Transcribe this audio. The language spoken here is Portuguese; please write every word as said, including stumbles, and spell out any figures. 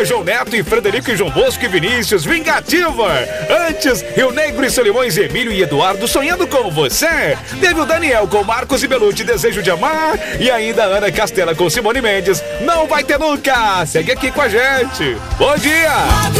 Ana, João Neto e Frederico e João Bosco e Vinícius, Vingativa. Antes, Rio Negro e Solimões, Emílio e Eduardo, Sonhando com Você. Teve o Daniel com Marcos e Belucci, Desejo de Amar. E ainda a Ana Castela com Simone Mendes, Não Vai Ter Nunca. Segue aqui com a gente. Bom dia!